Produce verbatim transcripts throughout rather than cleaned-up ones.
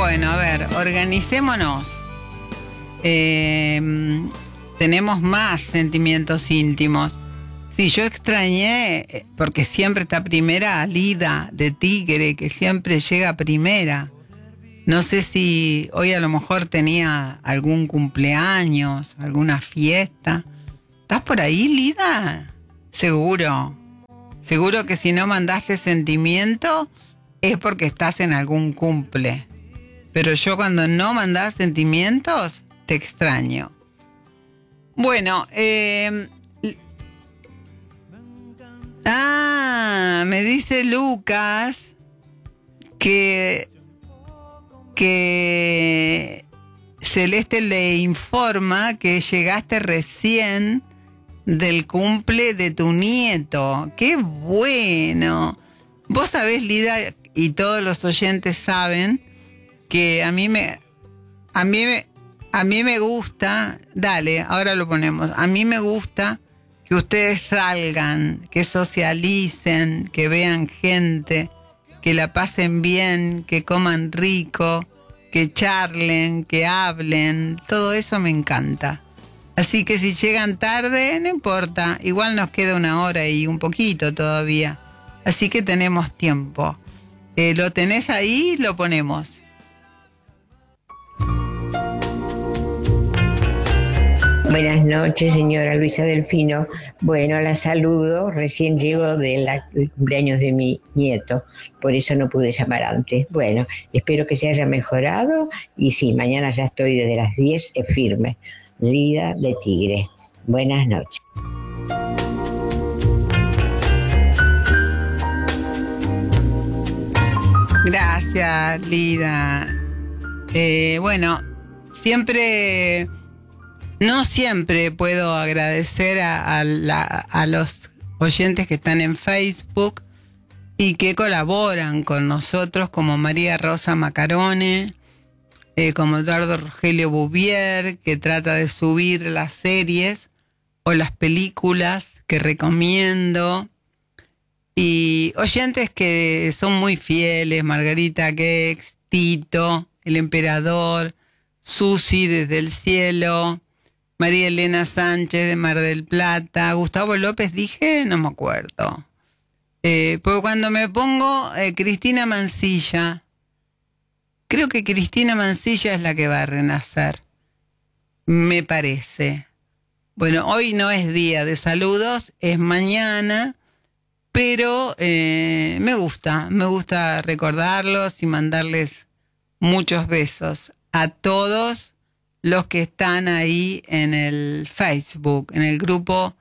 Bueno, a ver, organicémonos. Eh, tenemos más sentimientos íntimos. Sí, yo extrañé, porque siempre está primera, a Lida de Tigre, que siempre llega primera. No sé si hoy a lo mejor tenía algún cumpleaños, alguna fiesta. ¿Estás por ahí, Lida? Seguro. Seguro que si no mandaste sentimiento es porque estás en algún cumple. Pero yo cuando no mandás sentimientos, te extraño. Bueno, eh... Ah, me dice Lucas que... que Celeste le informa que llegaste recién del cumple de tu nieto. ¡Qué bueno! Vos sabés, Lida, y todos los oyentes saben que a mí me a mí me a mí me gusta, dale, ahora lo ponemos. A mí me gusta que ustedes salgan, que socialicen, que vean gente, que la pasen bien, que coman rico, que charlen, que hablen, todo eso me encanta. Así que si llegan tarde, no importa, igual nos queda una hora y un poquito todavía. Así que tenemos tiempo. Eh, ¿Lo tenés ahí? Lo ponemos. Buenas noches, señora Luisa Delfino. Bueno, la saludo. Recién llego del cumpleaños de mi nieto, por eso no pude llamar antes. Bueno, espero que se haya mejorado y sí, mañana ya estoy desde las diez eh, firme. Lida de Tigre. Buenas noches. Gracias, Lida. Eh, bueno, siempre... No siempre puedo agradecer a, a, la, a los oyentes que están en Facebook y que colaboran con nosotros, como María Rosa Macarone, eh, como Eduardo Rogelio Bouvier, que trata de subir las series o las películas que recomiendo, y oyentes que son muy fieles: Margarita Gex, Tito, El Emperador, Susi desde el cielo, María Elena Sánchez de Mar del Plata, Gustavo López dije, no me acuerdo. Eh, porque cuando me pongo eh, Cristina Mancilla, creo que Cristina Mancilla es la que va a renacer, me parece. Bueno, hoy no es día de saludos, es mañana, pero eh, me gusta, me gusta recordarlos y mandarles muchos besos a todos los que están ahí en el Facebook, en el grupo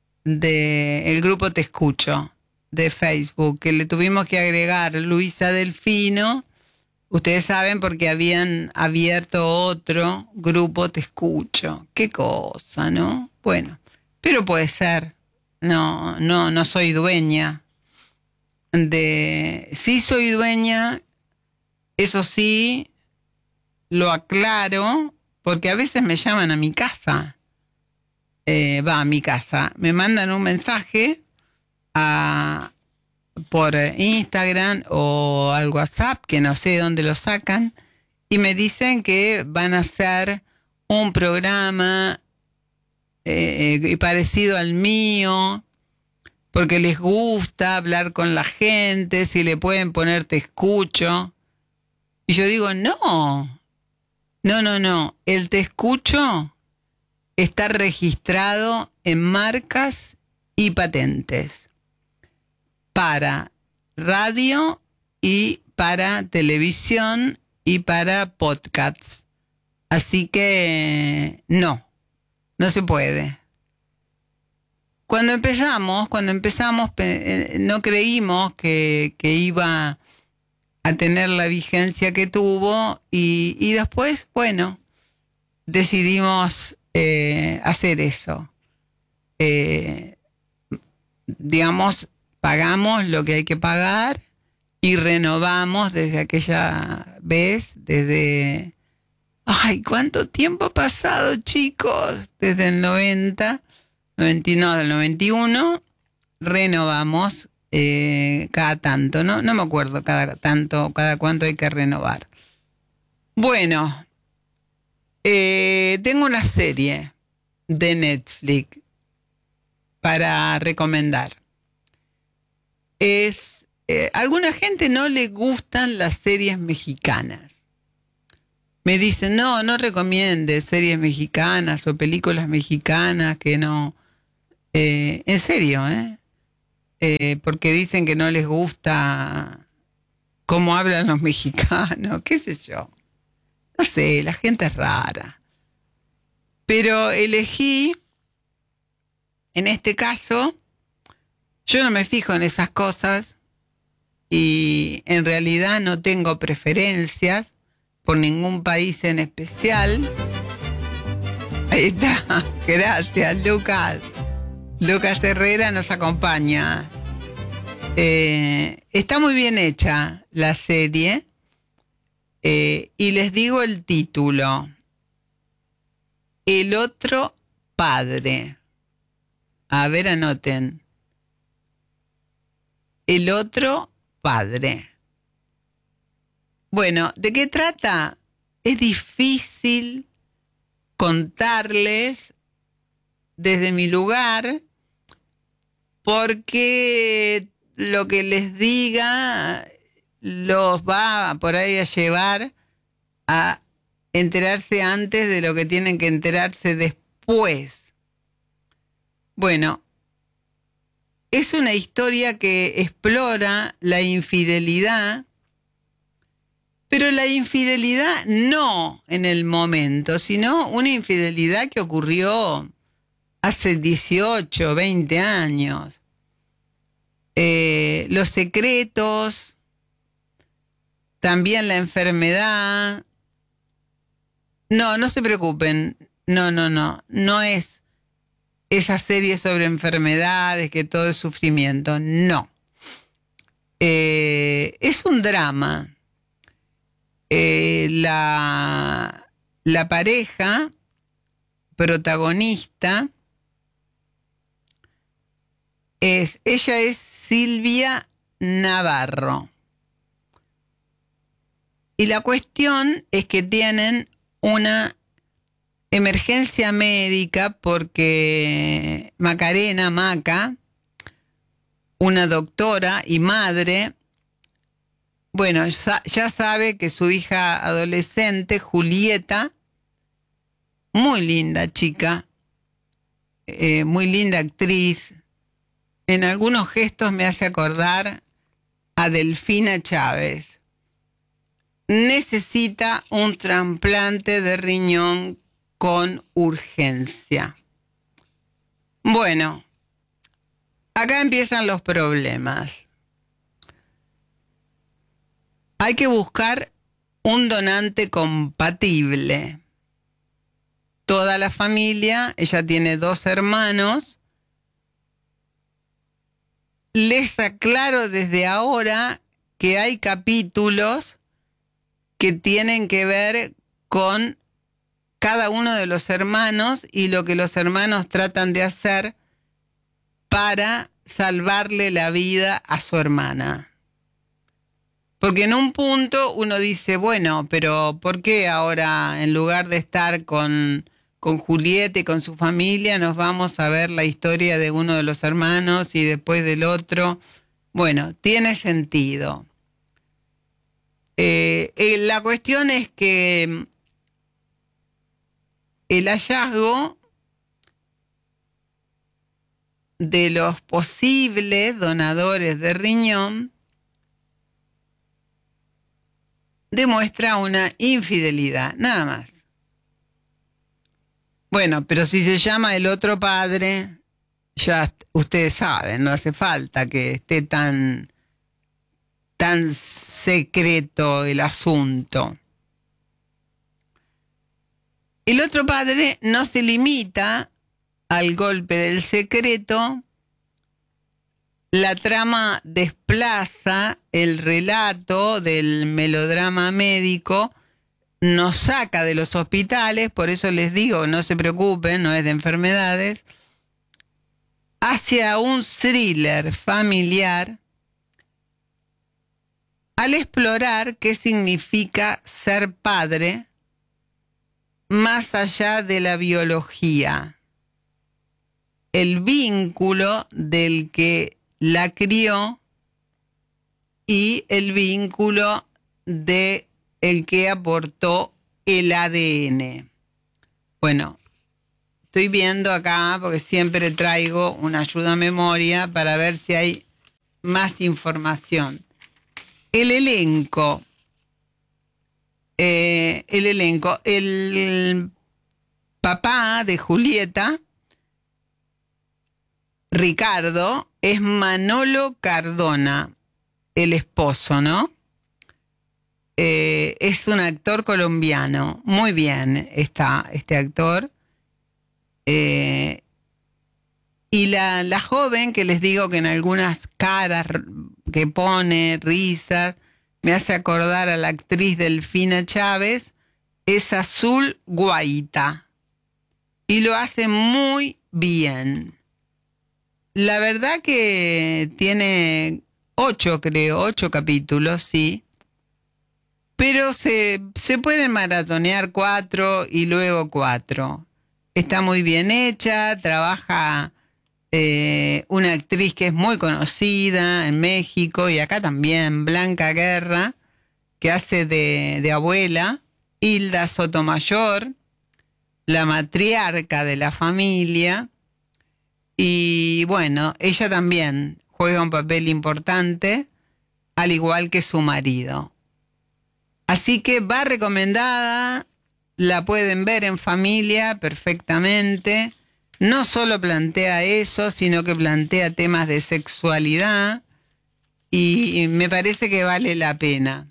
de el grupo Te Escucho de Facebook, que le tuvimos que agregar Luisa Delfino. Ustedes saben, porque habían abierto otro grupo Te Escucho. Qué cosa, ¿no? Bueno, pero puede ser. No, no, no soy dueña de... Sí soy dueña, eso sí, lo aclaro, porque a veces me llaman a mi casa. Eh, va a mi casa. Me mandan un mensaje a, por Instagram o al WhatsApp, que no sé dónde lo sacan, y me dicen que van a hacer un programa eh, parecido al mío, porque les gusta hablar con la gente, si le pueden poner Te Escucho. Y yo digo, no. No, no, no. El Te Escucho está registrado en marcas y patentes para radio y para televisión y para podcasts. Así que no, no se puede. Cuando empezamos, cuando empezamos, no creímos que, que iba a tener la vigencia que tuvo y, y después, bueno, decidimos eh, hacer eso. Eh, digamos, pagamos lo que hay que pagar y renovamos desde aquella vez, desde... ¡Ay, cuánto tiempo ha pasado, chicos! Desde el noventa, noventa, no, del noventa y uno, renovamos eh, cada tanto, ¿no? No me acuerdo cada tanto, cada cuánto hay que renovar. Bueno, eh, tengo una serie de Netflix para recomendar. Es, eh, a alguna gente no le gustan las series mexicanas. Me dicen, no, no recomiendes series mexicanas o películas mexicanas que no... Eh, en serio, ¿eh? Eh, porque dicen que no les gusta cómo hablan los mexicanos, qué sé yo. No sé, la gente es rara. Pero elegí, en este caso, yo no me fijo en esas cosas y en realidad no tengo preferencias por ningún país en especial. Ahí está, gracias Lucas. Lucas Herrera nos acompaña. Eh, está muy bien hecha la serie eh, y les digo el título. El otro padre. A ver, anoten. El otro padre. Bueno, ¿de qué trata? Es difícil contarles desde mi lugar porque lo que les diga los va por ahí a llevar a enterarse antes de lo que tienen que enterarse después. Bueno, es una historia que explora la infidelidad, pero la infidelidad no en el momento, sino una infidelidad que ocurrió hace dieciocho, veinte años. Eh, los secretos, también la enfermedad. No, no se preocupen. No, no, no. No es esa serie sobre enfermedades, que todo es sufrimiento. No. Eh, es un drama. Eh, la, la pareja protagonista es, ella es Silvia Navarro. Y la cuestión es que tienen una emergencia médica porque Macarena, Maca, una doctora y madre, bueno, ya sabe que su hija adolescente, Julieta, muy linda chica, eh, muy linda actriz, en algunos gestos me hace acordar a Delfina Chávez. Necesita un trasplante de riñón con urgencia. Bueno, acá empiezan los problemas. Hay que buscar un donante compatible. Toda la familia, ella tiene dos hermanos. Les aclaro desde ahora que hay capítulos que tienen que ver con cada uno de los hermanos y lo que los hermanos tratan de hacer para salvarle la vida a su hermana. Porque en un punto uno dice, bueno, pero ¿por qué ahora en lugar de estar con, con Julieta y con su familia nos vamos a ver la historia de uno de los hermanos y después del otro? Bueno, tiene sentido. Eh, eh, la cuestión es que el hallazgo de los posibles donadores de riñón demuestra una infidelidad, nada más. Bueno, pero si se llama el otro padre, ya ustedes saben, no hace falta que esté tan, tan secreto el asunto. El otro padre no se limita al golpe del secreto. La trama desplaza el relato del melodrama médico, nos saca de los hospitales, por eso les digo, no se preocupen, no es de enfermedades, hacia un thriller familiar al explorar qué significa ser padre más allá de la biología, el vínculo del que la crió y el vínculo de el que aportó el A D N. Bueno, estoy viendo acá porque siempre traigo una ayuda a memoria para ver si hay más información. El elenco. Eh, el elenco. El papá de Julieta, Ricardo, es Manolo Cardona, el esposo, ¿no? Eh, es un actor colombiano. Muy bien está este actor. Eh, y la, la joven, que les digo que en algunas caras que pone, risas, me hace acordar a la actriz Delfina Chávez, es Azul Guaita. Y lo hace muy bien. La verdad que tiene ocho, creo, ocho capítulos, sí. Pero se, se pueden maratonear cuatro y luego cuatro. Está muy bien hecha, trabaja eh, una actriz que es muy conocida en México y acá también, Blanca Guerra, que hace de, de abuela, Hilda Sotomayor, la matriarca de la familia, y bueno, ella también juega un papel importante, al igual que su marido. Así que va recomendada, la pueden ver en familia perfectamente. No solo plantea eso, sino que plantea temas de sexualidad y me parece que vale la pena.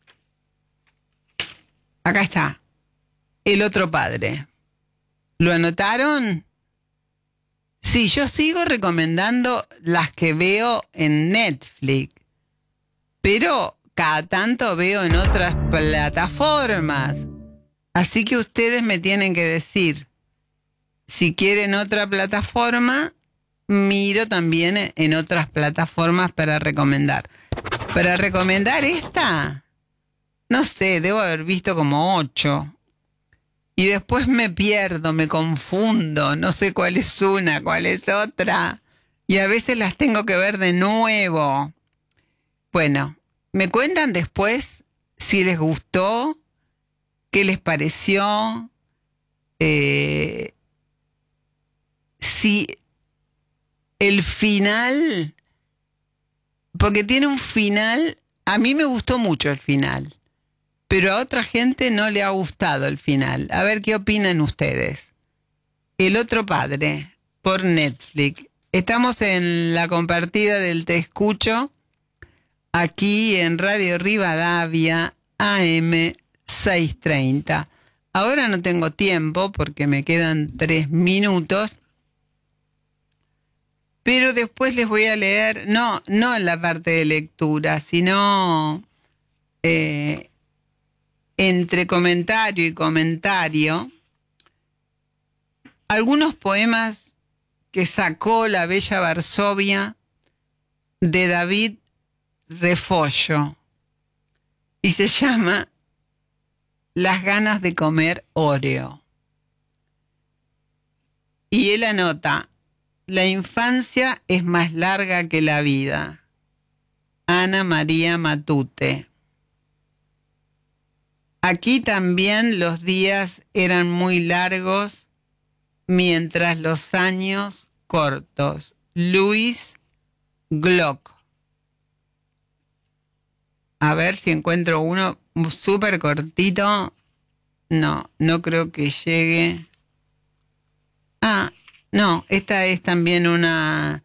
Acá está, El otro padre. ¿Lo anotaron? Sí, yo sigo recomendando las que veo en Netflix, pero cada tanto veo en otras plataformas. Así que ustedes me tienen que decir, si quieren otra plataforma, miro también en otras plataformas para recomendar. Para recomendar esta, no sé, debo haber visto como ocho. Y después me pierdo, me confundo, no sé cuál es una, cuál es otra. Y a veces las tengo que ver de nuevo. Bueno, me cuentan después si les gustó, qué les pareció, eh, si el final, porque tiene un final, a mí me gustó mucho el final, pero a otra gente no le ha gustado el final. A ver qué opinan ustedes. El otro padre, por Netflix. Estamos en la compartida del Te Escucho, aquí en Radio Rivadavia, A M seiscientos treinta. Ahora no tengo tiempo porque me quedan tres minutos, pero después les voy a leer, no, no en la parte de lectura, sino eh, entre comentario y comentario, algunos poemas que sacó la bella Varsovia de David Refollo y se llama Las ganas de comer Oreo. Y él anota, la infancia es más larga que la vida. Ana María Matute. Aquí también los días eran muy largos, mientras los años cortos. Luis Glock. A ver si encuentro uno súper cortito. No, no creo que llegue. Ah, no, esta es también una,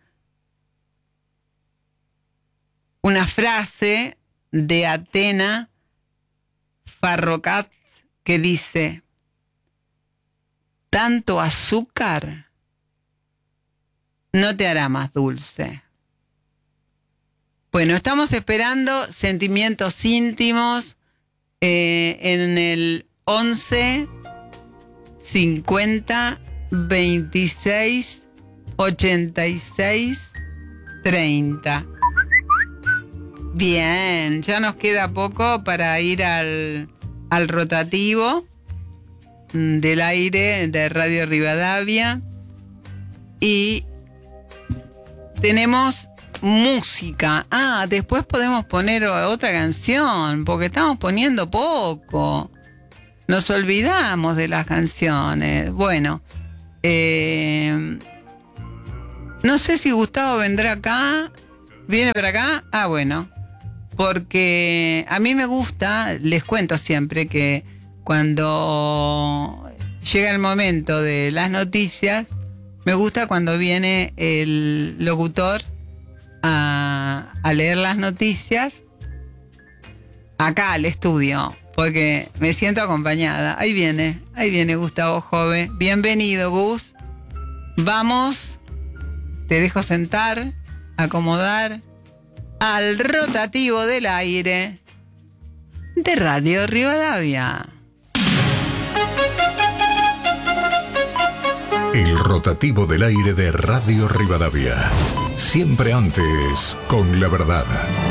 una frase de Atena Farrocat que dice, tanto azúcar no te hará más dulce. Bueno, estamos esperando sentimientos íntimos eh, en el once cincuenta veintiséis ochenta y seis treinta. Bien, ya nos queda poco para ir al, al rotativo del aire de Radio Rivadavia. Y tenemos música. Ah, después podemos poner otra canción, porque estamos poniendo poco. Nos olvidamos de las canciones. Bueno, eh, no sé si Gustavo vendrá acá. ¿Viene para acá? Ah, bueno. Porque a mí me gusta, les cuento siempre que cuando llega el momento de las noticias, me gusta cuando viene el locutor a, a leer las noticias acá al estudio, porque me siento acompañada. Ahí viene, ahí viene Gustavo Jove. Bienvenido, Gus. Vamos, te dejo sentar, acomodar al rotativo del aire de Radio Rivadavia. El rotativo del aire de Radio Rivadavia. Siempre antes con la verdad.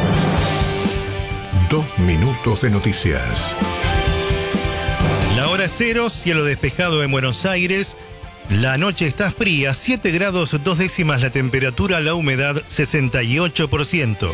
Dos minutos de noticias. La hora cero, cielo despejado en Buenos Aires. La noche está fría, siete grados dos décimas la temperatura, la humedad sesenta y ocho por ciento.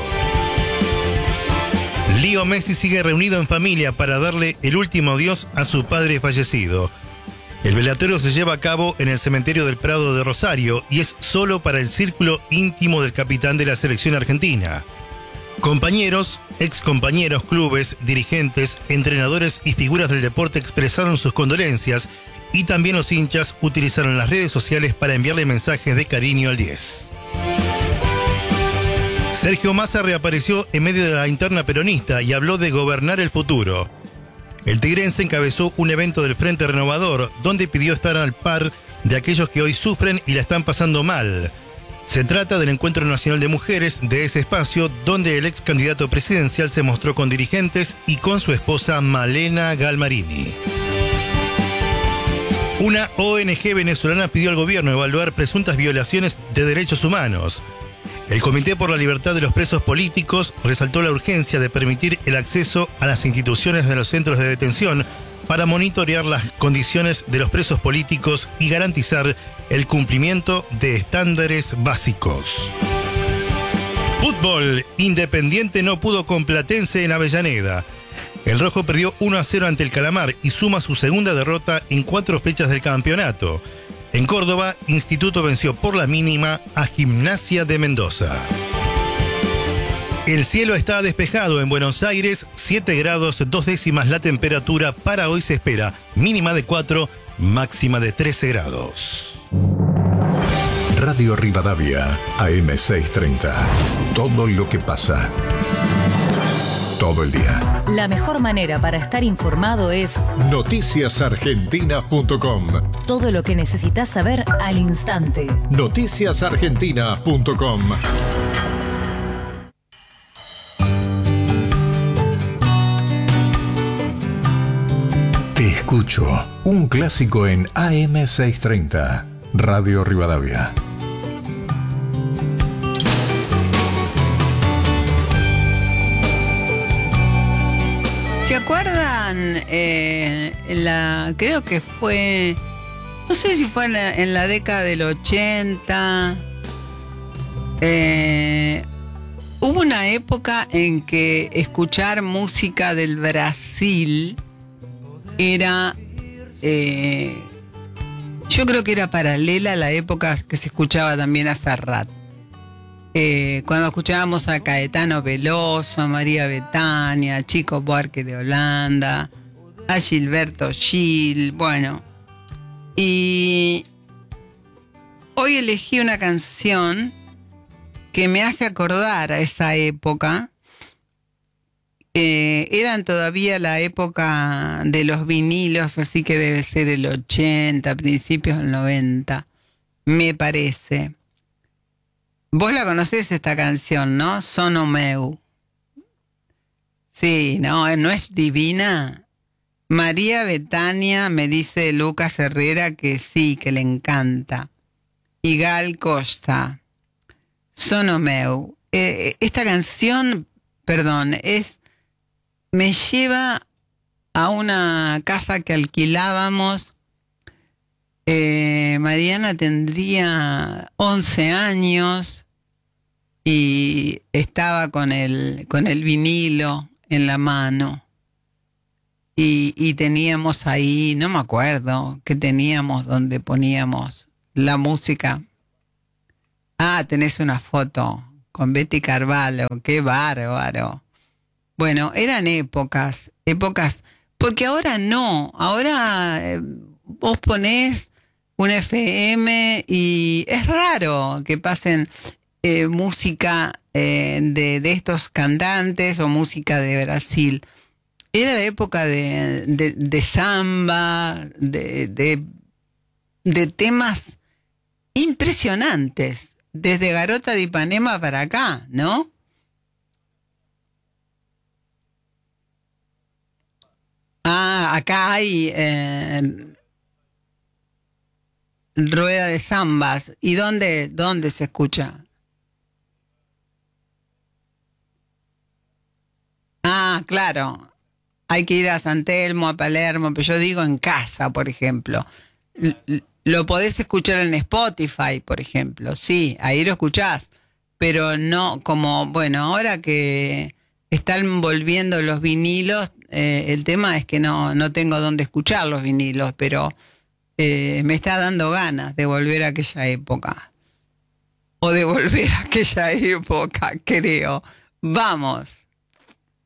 Leo Messi sigue reunido en familia para darle el último adiós a su padre fallecido. El velatorio se lleva a cabo en el cementerio del Prado de Rosario y es solo para el círculo íntimo del capitán de la selección argentina. Compañeros, excompañeros, clubes, dirigentes, entrenadores y figuras del deporte expresaron sus condolencias y también los hinchas utilizaron las redes sociales para enviarle mensajes de cariño al diez. Sergio Massa reapareció en medio de la interna peronista y habló de gobernar el futuro. El tigrense encabezó un evento del Frente Renovador donde pidió estar al par de aquellos que hoy sufren y la están pasando mal. Se trata del Encuentro Nacional de Mujeres de ese espacio donde el ex candidato presidencial se mostró con dirigentes y con su esposa Malena Galmarini. Una O N G venezolana pidió al gobierno evaluar presuntas violaciones de derechos humanos. El Comité por la Libertad de los Presos Políticos resaltó la urgencia de permitir el acceso a las instituciones de los centros de detención para monitorear las condiciones de los presos políticos y garantizar el cumplimiento de estándares básicos. Fútbol, Independiente no pudo con Platense en Avellaneda. El rojo perdió uno a cero ante el Calamar y suma su segunda derrota en cuatro fechas del campeonato. En Córdoba, Instituto venció por la mínima a Gimnasia de Mendoza. El cielo está despejado en Buenos Aires, siete grados dos décimas la temperatura. Para hoy se espera mínima de cuatro, máxima de trece grados. Radio Rivadavia, A M seiscientos treinta. Todo lo que pasa. Todo el día. La mejor manera para estar informado es noticias argentinas punto com. Todo lo que necesitas saber al instante. noticias argentinas punto com. Te escucho. Un clásico en A M seiscientos treinta. Radio Rivadavia. ¿Se acuerdan? Eh, la, creo que fue, no sé si fue en la, en la década del ochenta. Eh, hubo una época en que escuchar música del Brasil era, eh, yo creo que era paralela a la época que se escuchaba también a Serrat. Eh, cuando escuchábamos a Caetano Veloso, a María Bethânia, a Chico Buarque de Holanda, a Gilberto Gil, bueno. Y hoy elegí una canción que me hace acordar a esa época. Eh, eran todavía la época de los vinilos, así que debe ser el ochenta, principios del noventa, me parece. Vos la conocés esta canción, ¿no? Sono meu. Sí, ¿no? ¿No es divina? María Bethânia me dice Lucas Herrera que sí, que le encanta. Y Gal Costa. Sono meu. Eh, esta canción perdón, es, me lleva a una casa que alquilábamos. Eh, Mariana tendría once años y estaba con el, con el vinilo en la mano. Y, y teníamos ahí, no me acuerdo, que teníamos donde poníamos la música. Ah, tenés una foto con Betty Carvalho, qué bárbaro. Bueno, eran épocas, épocas, porque ahora no, ahora eh, vos ponés un F M y es raro que pasen eh, música eh, de, de estos cantantes o música de Brasil. Era la época de, de, de samba, de, de, de temas impresionantes, desde Garota de Ipanema para acá, ¿no? Ah, acá hay eh, rueda de zambas. ¿Y dónde, dónde se escucha? Ah, claro. Hay que ir a San Telmo, a Palermo, pero yo digo en casa, por ejemplo. L- lo podés escuchar en Spotify, por ejemplo. Sí, ahí lo escuchás. Pero no como, bueno, ahora que están volviendo los vinilos, eh, el tema es que no, no tengo dónde escuchar los vinilos, pero eh, me está dando ganas de volver a aquella época. O de volver a aquella época, creo. Vamos.